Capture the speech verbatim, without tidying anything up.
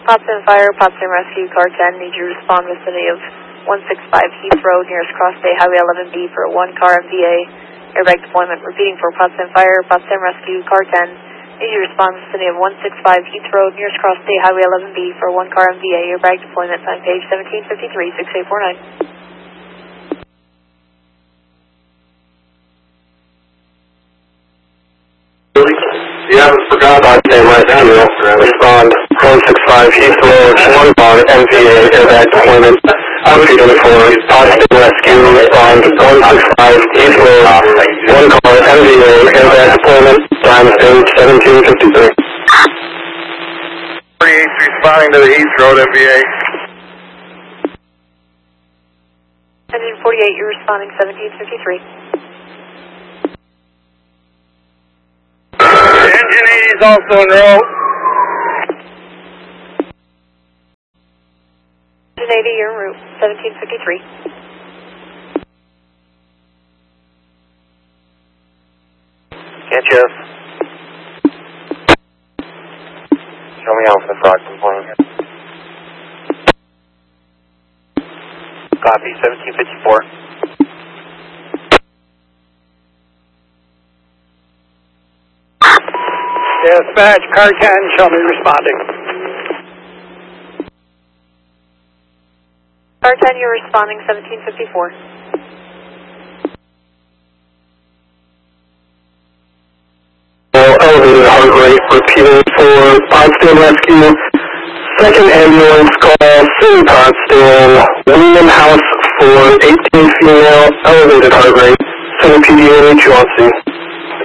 Potsdam Fire, Potsdam Rescue, Car ten, need you to respond vicinity of one six five Heath Road, nearest Cross Bay Highway eleven B for one car M V A, airbag deployment. Repeating for Potsdam Fire, Potsdam Rescue, Car ten, need you to respond vicinity of one six five Heath Road, nearest Cross Bay Highway eleven B for one car M V A, airbag deployment. Sign page seventeen fifty-three, six eight four nine. You haven't forgotten Potsdam Rescue. Respond one six five Heath Road, one car M V A, airbag deployment. Repeating for Potsdam Rescue. Respond one six five Heath Road, one car M V A, airbag deployment. Time page seventeen fifty-three. forty-eight responding to the Heath Road M V A. Engine forty-eight, you're responding seventeen fifty-three. Engine eighty is also en route. Engine eighty, you're en route, seventeen fifty-three. Can't you? Show me how the frog component. Copy, seventeen fifty-four. Dispatch, car ten, show me responding. Car ten, you're responding seventeen fifty-four. Elevated heart rate, repeating for Potsdam Rescue. Second ambulance call, City Potsdam, William House for eighteen female, elevated heart rate, seven P D A H U L C.